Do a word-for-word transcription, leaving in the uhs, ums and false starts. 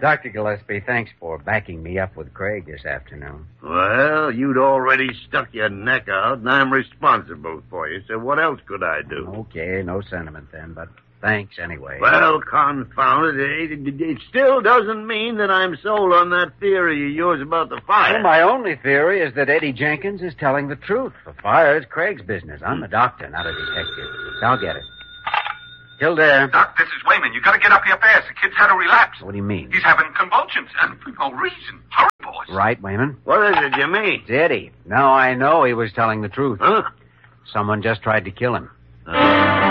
Doctor Gillespie, thanks for backing me up with Craig this afternoon. Well, you'd already stuck your neck out, and I'm responsible for you, so what else could I do? Okay, no sentiment then, but thanks anyway. Well, confound it, it, it, it still doesn't mean that I'm sold on that theory of yours about the fire. Well, my only theory is that Eddie Jenkins is telling the truth. The fire is Craig's business. I'm a doctor, not a detective. I'll get it. Kildare. Doc, this is Wayman. You gotta get up here fast. The kid's had a relapse. What do you mean? He's having convulsions, and for no reason. Hurry, boys. Right, Wayman? What is it you mean? It's Eddie. Now I know he was telling the truth. Huh? Someone just tried to kill him. Uh...